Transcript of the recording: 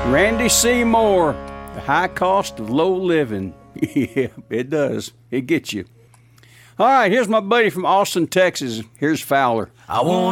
Randy C. Moore, The High Cost of Low Living. Yeah, it does. It gets you. All right, here's my buddy from Austin, Texas. Here's Fowler. I want